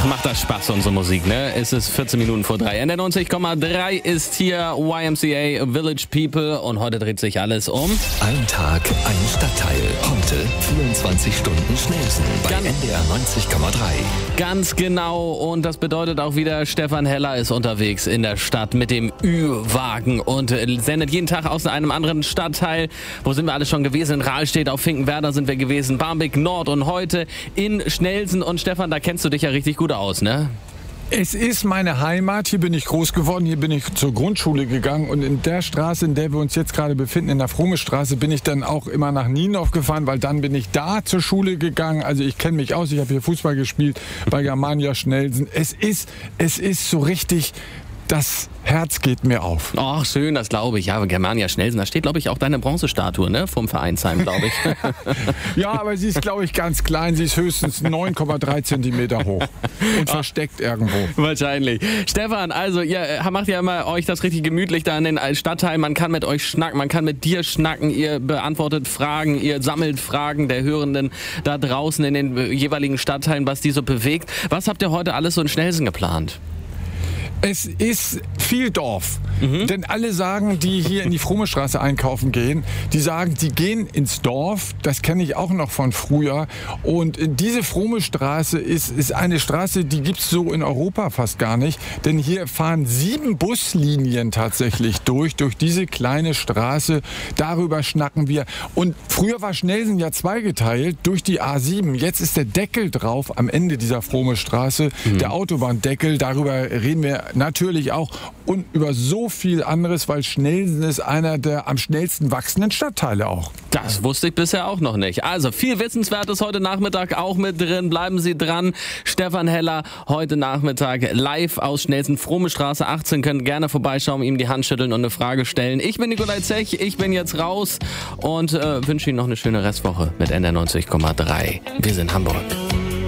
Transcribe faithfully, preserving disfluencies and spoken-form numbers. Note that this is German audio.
Ach, macht das Spaß, unsere Musik, ne? Es ist vierzehn Minuten vor drei. N R neunzig Komma drei ist hier Y M C A Village People und heute dreht sich alles um... Ein Tag, ein Stadtteil. Heute vierundzwanzig Stunden Schnellsen bei Ganz- N D R neunzig Komma drei. Ganz genau, und das bedeutet auch wieder, Stefan Heller ist unterwegs in der Stadt mit dem Ü-Wagen und äh, sendet jeden Tag aus einem anderen Stadtteil. Wo sind wir alle schon gewesen? In Rahlstedt, auf Finkenwerder sind wir gewesen, Barmbek Nord und heute in Schnellsen. Und Stefan, da kennst du dich ja richtig gut aus, ne? Es ist meine Heimat, hier bin ich groß geworden, hier bin ich zur Grundschule gegangen und in der Straße, in der wir uns jetzt gerade befinden, in der Fromme-Straße, bin ich dann auch immer nach Nienhof gefahren, weil dann bin ich da zur Schule gegangen. Also ich kenne mich aus, ich habe hier Fußball gespielt bei Germania Schnellsen. Es ist, es ist so richtig, das Herz geht mir auf. Ach, schön, das glaube ich. Ja, Germania Schnellsen, da steht, glaube ich, auch deine Bronzestatue, ne? Vom Vereinsheim, glaube ich. Ja, aber sie ist, glaube ich, ganz klein. Sie ist höchstens neun Komma drei Zentimeter hoch und versteckt irgendwo. Wahrscheinlich. Stefan, also ihr macht ja immer euch das richtig gemütlich da in den Stadtteilen. Man kann mit euch schnacken, man kann mit dir schnacken. Ihr beantwortet Fragen, ihr sammelt Fragen der Hörenden da draußen in den jeweiligen Stadtteilen, was die so bewegt. Was habt ihr heute alles so in Schnellsen geplant? Es ist viel Dorf, mhm. denn alle sagen, die hier in die Fromme-Straße einkaufen gehen, die sagen, sie gehen ins Dorf, das kenne ich auch noch von früher. Und diese Fromme-Straße ist, ist eine Straße, die gibt es so in Europa fast gar nicht, denn hier fahren sieben Buslinien tatsächlich durch, durch diese kleine Straße, darüber schnacken wir. Und früher war Schnellsen ja zweigeteilt durch die A sieben, jetzt ist der Deckel drauf am Ende dieser Fromme-Straße, mhm. der Autobahndeckel, darüber reden wir natürlich auch und über so viel anderes, weil Schnellsen ist einer der am schnellsten wachsenden Stadtteile auch. Das wusste ich bisher auch noch nicht. Also viel Wissenswertes heute Nachmittag auch mit drin. Bleiben Sie dran. Stefan Heller heute Nachmittag live aus Schnellsen, Fromme Straße achtzehn. Können gerne vorbeischauen, ihm die Hand schütteln und eine Frage stellen. Ich bin Nikolai Zech, ich bin jetzt raus und äh, wünsche Ihnen noch eine schöne Restwoche mit N R neunzig Komma drei. Wir sind Hamburg.